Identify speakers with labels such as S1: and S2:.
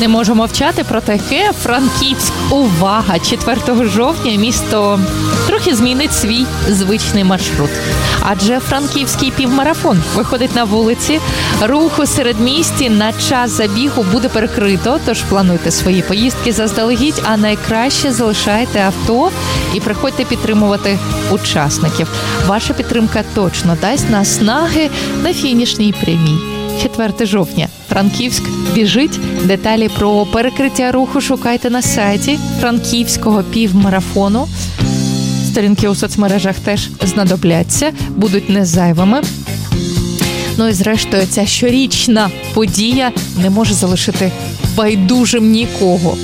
S1: Не можу мовчати про таке. Франківськ. Увага! 4 жовтня місто трохи змінить свій звичний маршрут. Адже франківський півмарафон виходить на вулиці. Рух у середмісті на час забігу буде перекрито, тож плануйте свої поїздки заздалегідь, а найкраще залишайте авто і приходьте підтримувати учасників. Ваша підтримка точно дасть наснаги на фінішній прямій. 4 жовтня. Франківськ біжить. Деталі про перекриття руху шукайте на сайті Франківського півмарафону. Сторінки у соцмережах теж знадобляться, будуть незайвими. Ну і зрештою, ця щорічна подія не може залишити байдужим нікого.